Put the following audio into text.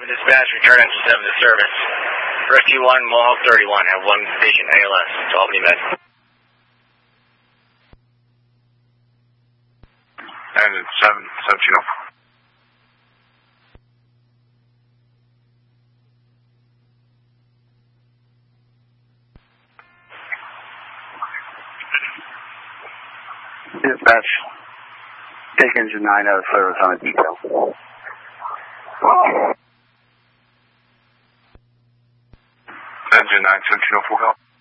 dispatch, return engine 7 to service. Rescue 1, Mohawk 31, have 1 patient ALS, to Albany Med. Engine 7, 1704. Dispatch, take engine 9 out of service on a detail. Engine 9, 1704, go.